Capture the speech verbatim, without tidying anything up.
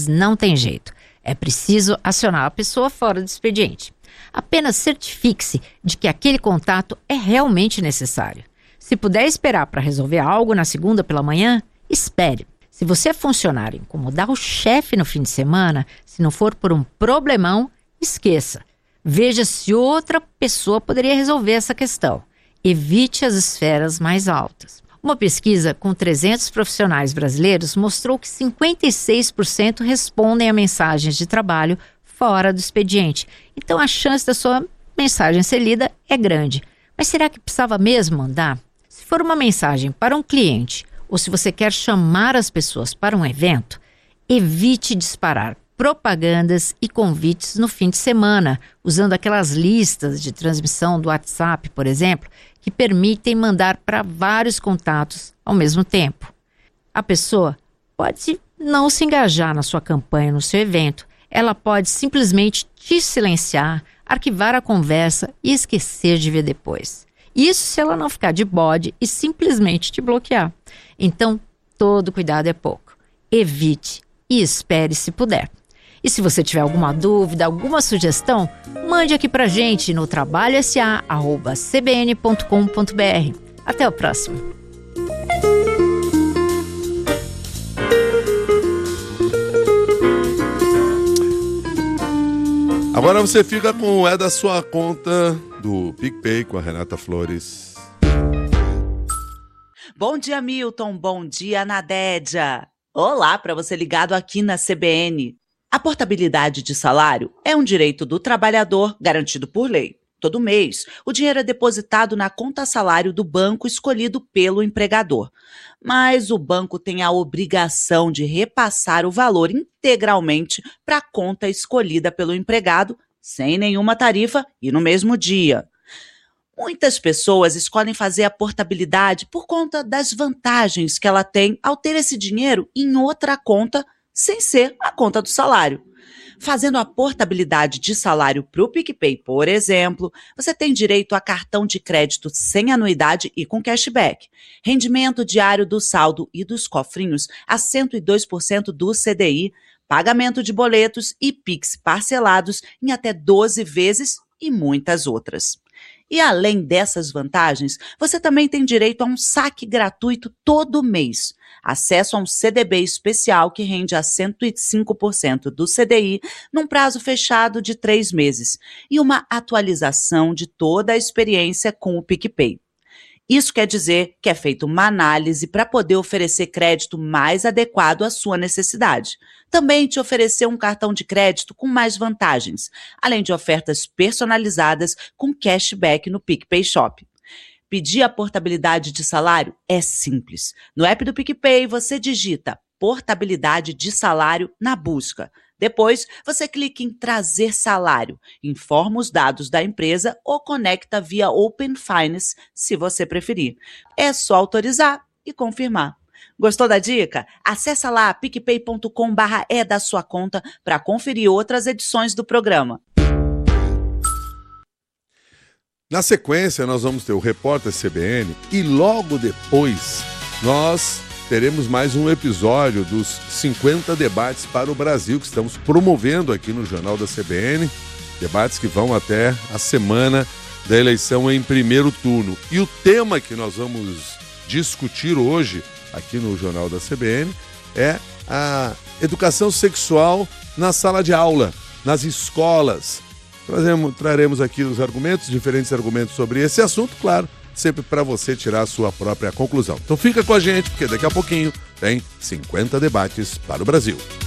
vezes não tem jeito. É preciso acionar a pessoa fora do expediente. Apenas certifique-se de que aquele contato é realmente necessário. Se puder esperar para resolver algo na segunda pela manhã, espere. Se você é funcionário e incomodar o chefe no fim de semana, se não for por um problemão, esqueça. Veja se outra pessoa poderia resolver essa questão. Evite as esferas mais altas. Uma pesquisa com trezentos profissionais brasileiros mostrou que cinquenta e seis por cento respondem a mensagens de trabalho fora do expediente. Então a chance da sua mensagem ser lida é grande. Mas será que precisava mesmo mandar? Se for uma mensagem para um cliente ou se você quer chamar as pessoas para um evento, evite disparar propagandas e convites no fim de semana, usando aquelas listas de transmissão do WhatsApp, por exemplo, que permitem mandar para vários contatos ao mesmo tempo. A pessoa pode não se engajar na sua campanha, no seu evento. Ela pode simplesmente te silenciar, arquivar a conversa e esquecer de ver depois. Isso se ela não ficar de bode e simplesmente te bloquear. Então, todo cuidado é pouco. Evite e espere se puder. E se você tiver alguma dúvida, alguma sugestão, mande aqui pra gente no trabalho s a arroba c b n ponto com ponto b r. Até o próximo. Agora você fica com o É da Sua Conta do PicPay com a Renata Flores. Bom dia, Milton. Bom dia, Nadédia. Olá para você ligado aqui na C B N. A portabilidade de salário é um direito do trabalhador garantido por lei. Todo mês, o dinheiro é depositado na conta salário do banco escolhido pelo empregador. Mas o banco tem a obrigação de repassar o valor integralmente para a conta escolhida pelo empregado, sem nenhuma tarifa e no mesmo dia. Muitas pessoas escolhem fazer a portabilidade por conta das vantagens que ela tem ao ter esse dinheiro em outra conta, sem ser a conta do salário. Fazendo a portabilidade de salário para o PicPay, por exemplo, você tem direito a cartão de crédito sem anuidade e com cashback, rendimento diário do saldo e dos cofrinhos a cento e dois por cento do C D I, pagamento de boletos e Pix parcelados em até doze vezes e muitas outras. E além dessas vantagens, você também tem direito a um saque gratuito todo mês, acesso a um C D B especial que rende a cento e cinco por cento do C D I num prazo fechado de três meses e uma atualização de toda a experiência com o PicPay. Isso quer dizer que é feita uma análise para poder oferecer crédito mais adequado à sua necessidade. Também te oferecer um cartão de crédito com mais vantagens, além de ofertas personalizadas com cashback no PicPay Shop. Pedir a portabilidade de salário é simples. No app do PicPay, você digita portabilidade de salário na busca. Depois, você clica em trazer salário, informa os dados da empresa ou conecta via Open Finance, se você preferir. É só autorizar e confirmar. Gostou da dica? Acesse lá picpay ponto com barra é da sua conta para conferir outras edições do programa. Na sequência, nós vamos ter o Repórter C B N e logo depois nós teremos mais um episódio dos cinquenta debates para o Brasil que estamos promovendo aqui no Jornal da C B N. Debates que vão até a semana da eleição em primeiro turno. E o tema que nós vamos discutir hoje aqui no Jornal da C B N é a educação sexual na sala de aula, nas escolas. Trazemos, traremos aqui os argumentos, diferentes argumentos sobre esse assunto, claro, sempre para você tirar a sua própria conclusão. Então fica com a gente, porque daqui a pouquinho tem cinquenta debates para o Brasil.